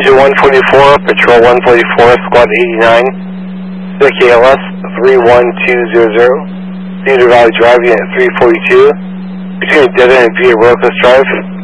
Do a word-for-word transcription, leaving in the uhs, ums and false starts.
Division one forty-four, Patrol one forty-four, Squad eighty-nine, C K L S three one two zero zero, Cedar Valley Drive, Unit three forty-two, between Dead End and Via Rocas Drive.